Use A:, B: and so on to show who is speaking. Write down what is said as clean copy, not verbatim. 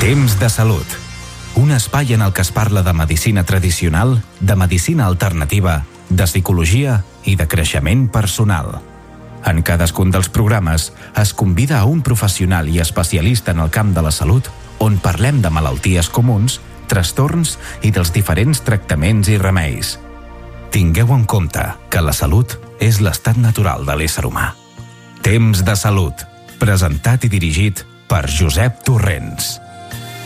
A: Temps de salut. Un espai en el que es parla de medicina tradicional, de medicina alternativa, de psicologia i de creixement personal. En cadascun dels programes es convida a un professional i especialista en el camp de la salut on parlem de malalties comuns, trastorns i dels diferents tractaments i remeis. Tingueu en compte que la salut és l'estat natural de l'ésser humà. Temps de salut, presentat i dirigit per Josep Torrents.